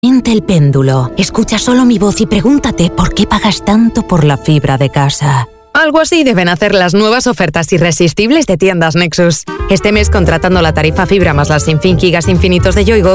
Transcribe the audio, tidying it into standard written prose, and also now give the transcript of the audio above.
El péndulo. Escucha solo mi voz y pregúntate por qué pagas tanto por la fibra de casa. Algo así deben hacer las nuevas ofertas irresistibles de Tiendas Nexus. Este mes, contratando la tarifa fibra más las sin fin gigas infinitos de Yoigo,